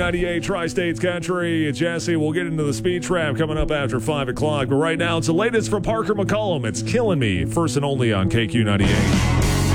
KQ98 Tri-States Country. Jesse, we'll get into the speed trap coming up after 5 o'clock. But right now, it's the latest from Parker McCollum. It's Killing Me, first and only on KQ98.